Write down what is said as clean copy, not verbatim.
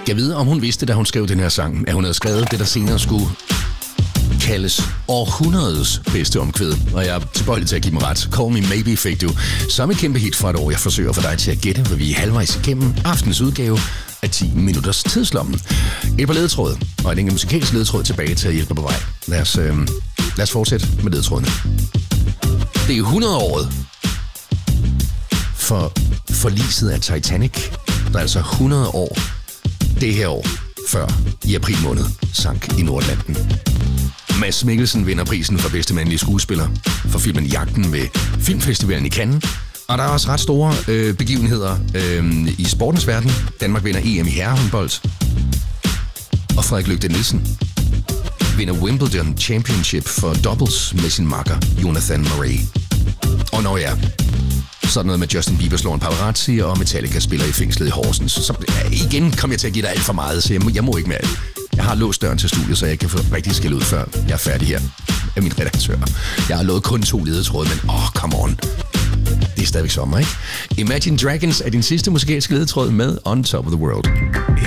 Jeg ved, om hun vidste, da hun skrev den her sang, at hun havde skrevet det, der senere skulle kaldes århundredets bedste omkvæd. Og jeg er tilbøjelig til at give mig ret. Call Me Maybe fik du som et kæmpe hit for et år. Jeg forsøger for dig til at gætte, hvor vi er halvvejs igennem aftens udgave af 10 minutters tidslommen. Et par ledetråd og en enkelt musikalsk ledetråd tilbage til at hjælpe på vej. Lad os fortsætte med ledetrådene. Det er 100-året for forliset af Titanic. Der er altså 100 år det her år, før i april måned sank i Nordatlanten. Mads Mikkelsen vinder prisen for bedste mandlige skuespiller for filmen Jagten ved Filmfestivalen i Cannes. Og der er også ret store begivenheder i sportens verden. Danmark vinder EM i herrehåndbold. Og Frederik Løgte Nielsen vinder Wimbledon Championship for doubles med sin makker Jonathan Murray. Og når jeg sådan noget med Justin Bieber slår en paparazzi, og Metallica spiller i fængslet i Horsens. Så igen kommer jeg til at give dig alt for meget, så jeg må ikke mere. Jeg har låst døren til studiet, så jeg kan få rigtig skæld ud, før jeg er færdig her af min redaktør. Jeg har lovet kun 2 ledetråde, men come on. Det er stadigvæk sommer, ikke? Imagine Dragons er din sidste musikalske ledetråd med On Top of the World.